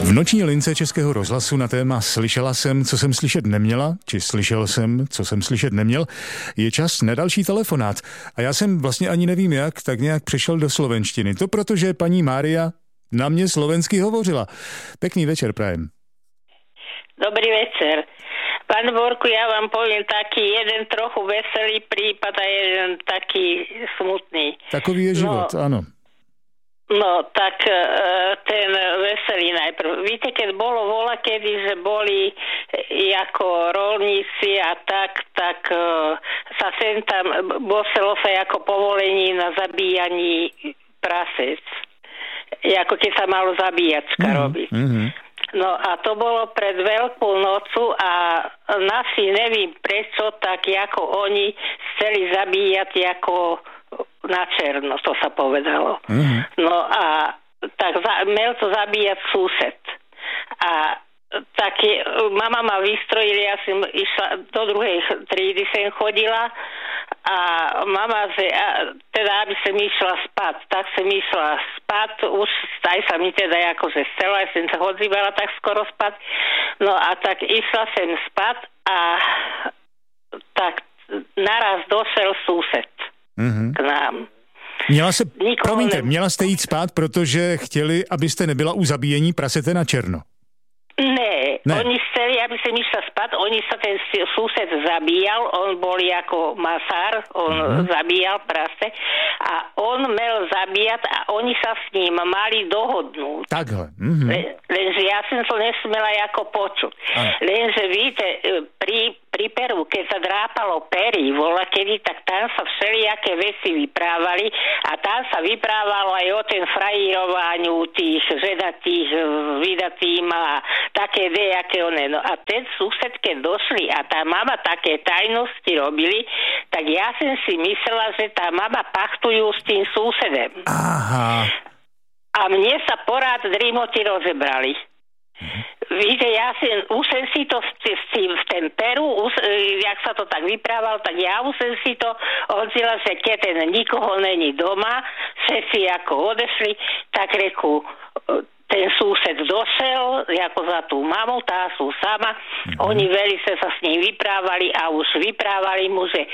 V noční lince Českého rozhlasu na téma Slyšela jsem, co jsem slyšet neměla, či slyšel jsem, co jsem slyšet neměl, je čas na další telefonát. A já jsem vlastně ani nevím jak, tak nějak přešel do slovenštiny. To protože paní Mária na mě slovensky hovořila. Pekný večer prajem. Dobrý večer. Pán Borku, ja vám poviem taký jeden trochu veselý prípad a jeden taký smutný. Takový je život, áno. No, tak ten veselý najprv. Víte, keď bolo volakedy, že boli ako rolníci a tak sa sem tam boselo sa ako povolení na zabíjaní prasec. Ako keď sa malo zabíjačka robiť. Mm-hmm. No a to bolo pred Veľkú nocu a nasi nevím prečo, tak ako oni chceli zabíjať ako na černo, to sa povedalo. Mm-hmm. No a tak mal to zabíjať sused. A tak mama ma vystrojili, ja som išla do druhej trídy, sem chodila a mama, teda aby som išla spať, tak som išla spať, už aj sa mi teda akože chcela, ja som sa odzývala tak skoro spať, no a tak išla som spať a tak naraz došel sused k nám. Měla jste jít spát, protože chtěli, abyste nebyla u zabíjení prasete na černo. Ne, oni chceli, aby som išla spať, oni sa ten sused zabíjal, on bol ako masár, on zabíjal prase a on mal zabíjať a oni sa s ním mali dohodnúť. Takhle. Lenže ja som to nesmela ako počuť. Lenže víte, pri peru, keď sa drápalo pery, volakedy, tak tam sa všelijaké veci vyprávali a tam sa vyprávalo aj o ten frajírovaniu tých ženatých vydatým a také dejaké one. No a ten sused, keď došli a tá mama také tajnosti robili, tak ja som si myslela, že tá mama pachtujú s tým susedem. Aha. A mne sa porád drímoty rozebrali. Víte, už som si to v ten peru, jak sa to tak vyprával, tak ja už som si to odzila, že keď ten nikoho není doma, všetci ako odešli, tak reku, ten sused došel, ako za tú mamu, tá sú sama, oni veľmi sa s ním vyprávali a už vyprávali mu, že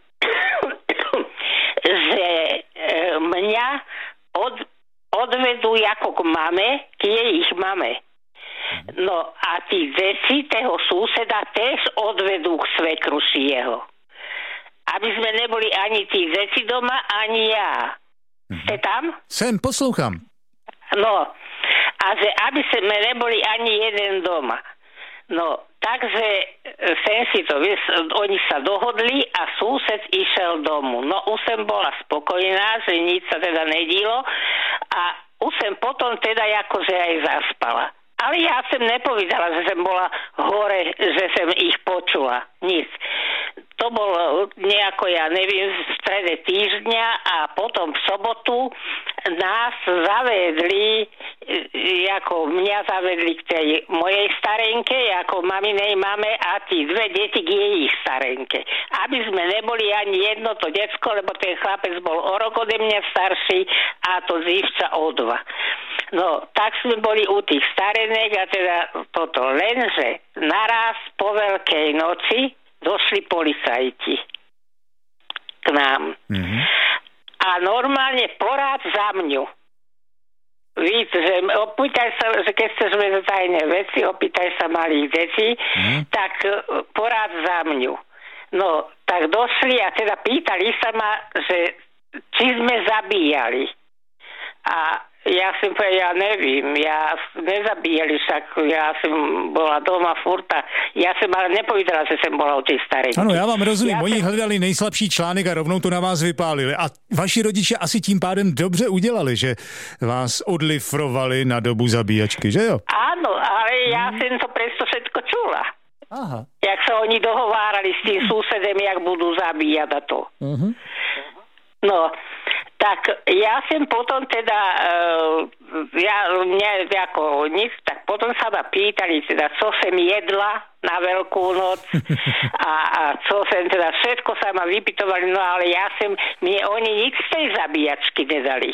mňa odvedú ako k mame, k jej ich mame. No a tí deti toho suseda tiež odvedú k svekruši jeho. Aby sme neboli ani tí deti doma, ani ja. Ste tam? Sem, posloucham. No, a že aby sme neboli ani jeden doma. No, takže sem si to, oni sa dohodli a sused išiel domu. No, už som bola spokojná, že nič sa teda nedilo a už som potom teda akože aj zaspala. Ale ja som nepovedala, že som bola hore, že som ich počula. Nic. To bolo nejako, ja neviem, v strede týždňa a potom v sobotu nás zavedli, ako mňa zavedli k tej mojej starenke, ako maminej mame a tí dve deti k jej ich starenke. Aby sme neboli ani jedno to decko, lebo ten chlapec bol o rok ode mňa starší a to zívča o 2. No, tak sme boli u tých starenek a teda toto. Lenže naraz po Veľkej noci došli policajti k nám. Mm-hmm. A normálne porád za mňu. Víte, že opýtaj sa, že keď chceš vedieť tajné veci, opýtaj sa malých detí, tak porád za mňu. No, tak došli a teda pýtali sa ma, že či sme zabíjali. A ja som povedal, ja nevím, ja nezabíjali, však ja som bola doma furta, ja som ale nepovedala, že som bola u tej starenky. Ano, já vám rozumím, oni hledali nejslabší článek a rovnou to na vás vypálili. A vaši rodiče asi tím pádem dobře udělali, že vás odlifrovali na dobu zabíjačky, že jo? Áno, ale ja som to presto všetko čula. Aha. Jak sa oni dohovárali s tým susedem, jak budú zabíjať a to. No, tak ja som potom teda, mňa ako nic, tak potom sa ma pýtali teda, čo som jedla na Veľkú noc a čo som teda, všetko sa ma vypytovali, no ale ja som, mne oni nič z tej zabíjačky nedali.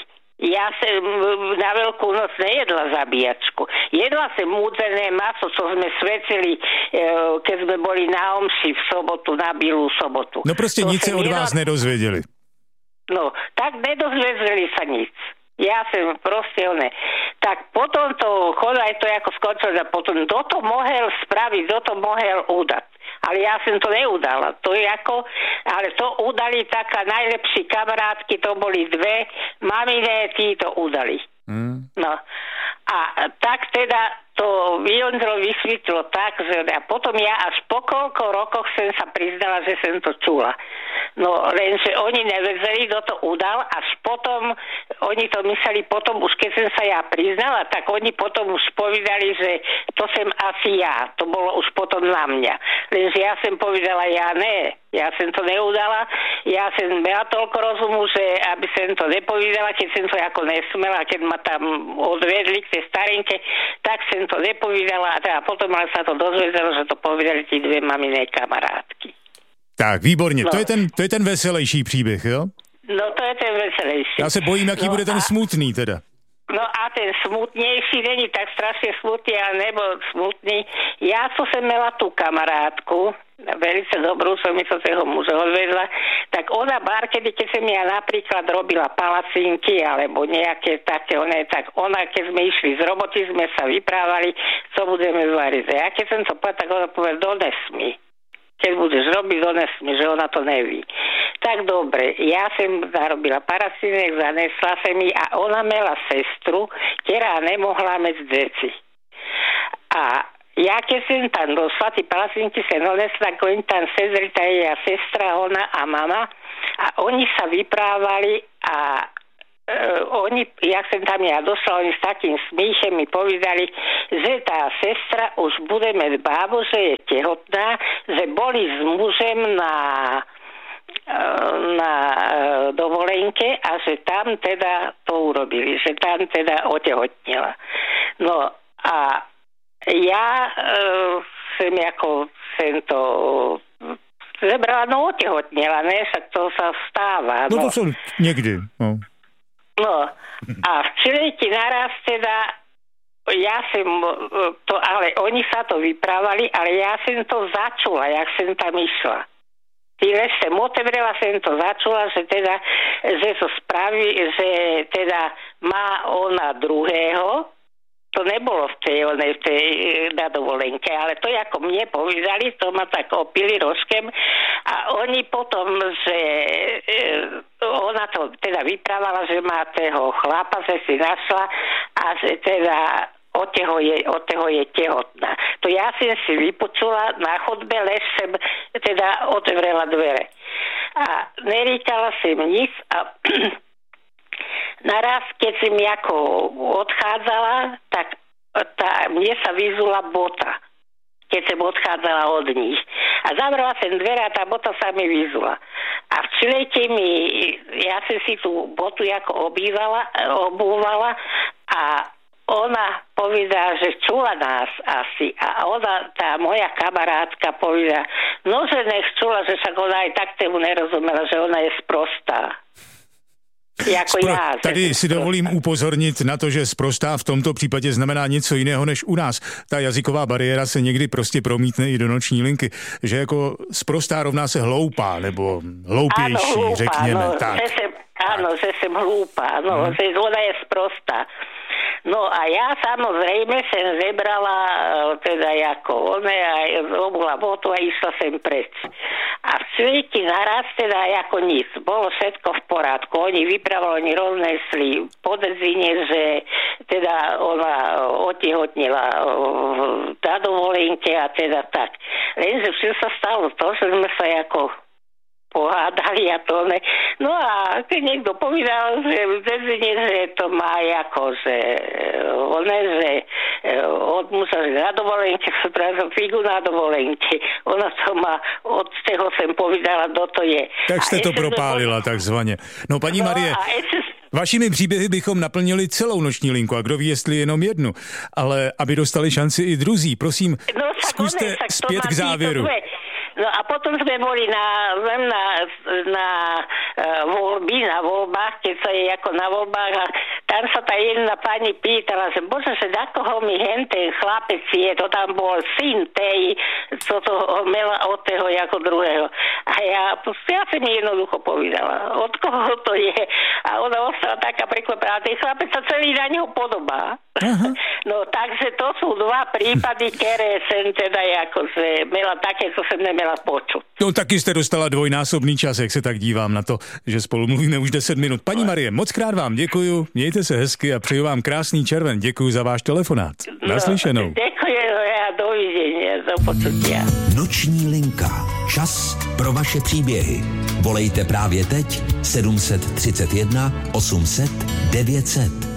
Ja som na Veľkú noc nejedla zabíjačku. Jedla som múdzené maso, čo sme svetili, keď sme boli na omši v sobotu, na Bielú sobotu. No proste nic sa od vás nedozvedeli. No, tak nedozvedeli sa nic. Ja som proste Tak potom to chodaj to ako skončilo a potom kto to mohol spraviť, kto to mohol udať. Ale ja som to neudala. To je ale to udali taká najlepší kamarátky, to boli dve maminé, tí to udali. No. A tak teda to Jondro vysvetlilo tak, že a potom ja až po koľko rokoch som sa priznala, že som to čula. No, lenže oni nevedeli, kto to udal, až potom, oni to mysleli potom, už keď som sa ja priznala, tak oni potom už povedali, že to som asi ja. To bolo už potom na mňa. Lenže ja som povedala, ja som to neudala, ja som mala toľko rozumu, že aby som to nepovedala, keď som to ako nesmela, keď ma tam odvedli k tej starinke, tak som to nepovedala a teda potom sa to dozvedelo, že to povedali tí dve maminé kamarátky. Tak, výborně. No. To je ten veselejší příběh, jo? No, to je ten veselejší. Já se bojím, jaký bude ten smutný teda. No a ten smutnejší není tak strašne smutný, ale nebol smutný. Ja co som mala tú kamarátku, veľmi dobrú, som mi to toho muža odvedla, tak ona kedy, keď som ja napríklad robila palacinky, alebo nejaké také, tak ona, keď sme išli z roboty, sme sa vyprávali, co budeme zvariť. Ja keď som to povedal, tak ona povedala, dones mi. Keď budeš robiť, dones mi, že ona to neví. Tak dobre, ja som zarobila paracinek, zanesla som mi a ona mala sestru, ktorá nemohla mať deti. A ja keď som tam došla, tí paracinky sa donesla, ako im tam sezri, tá jej sestra, ona a mama, a oni sa vyprávali a jak som tam ja došla, oni s takým smíchem mi povedali, že tá sestra už bude mať bábu, že je tehotná, že boli s mužem na dovolenke a že tam teda to urobili, že tam teda otehotnila. No a ja som to zebrala, otehotnila, ne, však to sa stáva. No to som niekdy, No, a v Čilejti naraz teda ja som to, ale oni sa to vyprávali, ale ja som to začula, jak som tam išla. Tyle som otevřela, som to začula, že teda, že to spraví, že teda má ona druhého. To nebolo v tej na dovolenke, ale to ako mne povedali, to ma tak opili rožkem a oni potom, že ona to teda vyprávala, že má toho chlapa, že si našla a že teda od toho je tehotná. To ja som si vypočula na chodbe, lež som teda otvorila dvere. A neríkala som nic a naraz, keď som ako odchádzala, tak mne sa vyzula bota, keď som odchádzala od nich. A zavrela som dvere a tá bota sa mi vyzula. A v Čilejte ja som si tú botu ako obúvala a ona povedala, že čula nás asi. A ona, tá moja kamarátka povedala, no že nech čula, že sa ona aj tak tomu nerozumela, že ona je sprostá. Tady si dovolím upozornit na to, že sprostá v tomto případě znamená něco jiného než u nás. Ta jazyková bariéra se někdy prostě promítne i do noční linky, že jako sprostá rovná se hloupá, nebo hloupější, hloupá, řekněme. No, tak. Že jsem hloupá, že ona je sprostá. No a ja samozrejme som zebrala teda ako obula botu a išla sem preč. A v Čilejti naraz teda ako nic. Bolo všetko v porádku. Oni vypravali, oni roznesli podezrenie, že teda ona otehotnila na dovolenke a teda tak. Lenže všetko sa stalo to, že sme sa ako pohádali a to ne. No a keď niekto povedal, že to má ako, že od muža na dovolenke, figu na dovolenke. Ona to má, od toho sem povedala, kto to je. Tak jste to propálila takzvaně. No paní Marie, vašimi příběhy bychom naplnili celou noční linku a kdo ví, jestli jenom jednu. Ale aby dostali šanci i druzí, prosím, zkuste zpět k závěru. No a potom sme boli na voľby na voľbách, keď sa je ako na voľbách a tam sa tá jedna pani pýtala, že bože, že na koho mi ten chlapec je, to tam bol syn tej, co to mela od toho ako druhého. A ja si mi jednoducho povedala, od koho to je. A ona ostala taká prekvapená, ten chlapec sa celý na neho podobá. No takže to sú dva prípady, ktoré som teda akože mela také, co som nemela počuť. No taky jste dostala dvojnásobný čas, jak se tak dívám na to, že spolu mluvíme už 10 minut. Paní Marie, moc krát vám děkuju, mějte se hezky a přeju vám krásný červen. Děkuju za váš telefonát. Naslyšenou. Děkuji a dovidenia, do počutia. Noční linka. Čas pro vaše příběhy. Volejte právě teď 731 800 900.